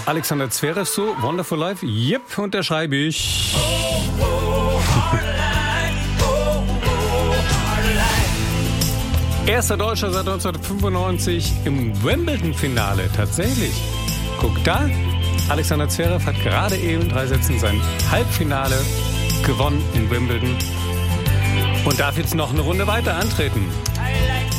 Alexander Zverev so, Wonderful Life, yep, unterschreibe ich. Erster Deutscher seit 1995 im Wimbledon-Finale, tatsächlich. Guck da, Alexander Zverev hat gerade eben in 3 Sätzen sein Halbfinale gewonnen in Wimbledon und darf jetzt noch eine Runde weiter antreten.